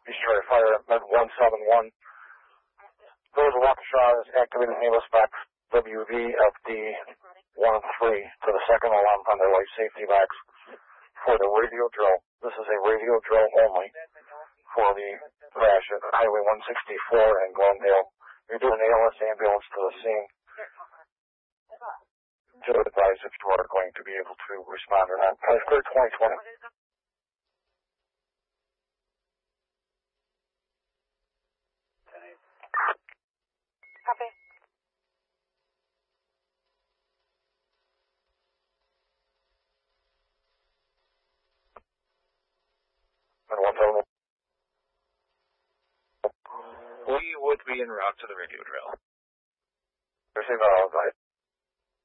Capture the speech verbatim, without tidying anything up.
Eastern Fire at Med one seven one. Village of Waukesha is activating naval spec W V F D one three to the second alarm on their life safety vacs for the radio drill. This is a radio drill only for the crash at Highway one sixty-four in Glendale. You're doing A L S ambulance to the scene to advise if you are going to be able to respond or not. Place clear twenty twenty. Copy. And one seven one. We would be en route to the radio drill. Receive, uh,